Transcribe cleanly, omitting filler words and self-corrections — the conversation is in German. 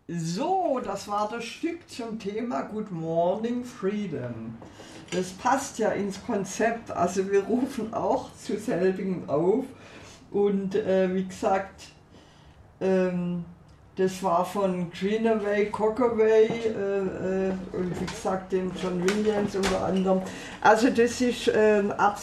So, das war das Stück zum Thema Good Morning Freedom. Das passt ja ins Konzept, also wir rufen auch zu selbigem auf und wie gesagt, das war von Greenaway, Cockaway und wie gesagt dem John Williams unter anderem. Also das ist